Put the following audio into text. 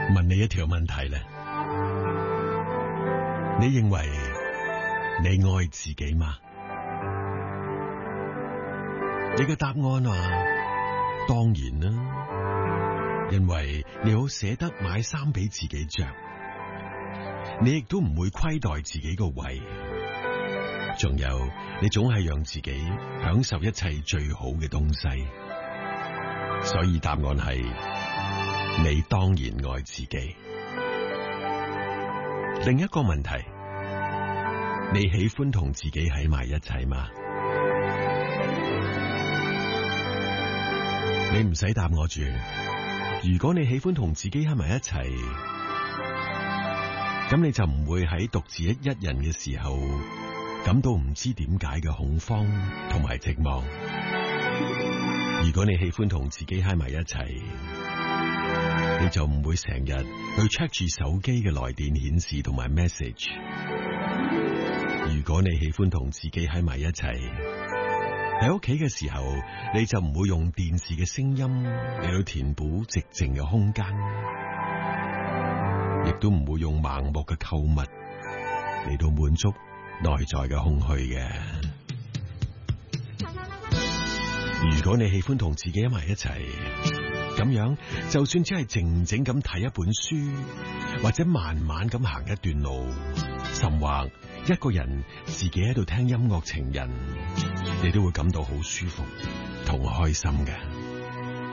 問你一條問題咧，你認為你愛自己嗎？你嘅答案啊，當然啦，因為你好捨得買衫俾自己着，你亦都唔會虧待自己個胃，仲有你總係讓自己享受一切最好嘅東西，所以答案係你當然愛自己。另一個問題，你喜歡同自己喺埋一齊嗎？你唔使答我住。如果你喜歡同自己喺埋一齊，咁你就唔會喺獨自一人嘅時候感到唔知點解嘅恐慌同埋寂寞。如果你喜歡同自己喺埋一齊，你就唔會成日去 check 住手機嘅來電顯示同埋 message。如果你喜歡同自己喺埋一齊，喺屋企嘅時候，你就唔會用電視嘅聲音嚟到填補寂靜嘅空間，亦都唔會用盲目嘅購物嚟到滿足內在嘅空虛嘅。如果你喜歡同自己喺埋一齊，咁樣就算只係靜靜咁睇一本書，或者慢慢咁行一段路，甚或一個人自己喺度聽音樂情人，你都會感到好舒服同開心嘅。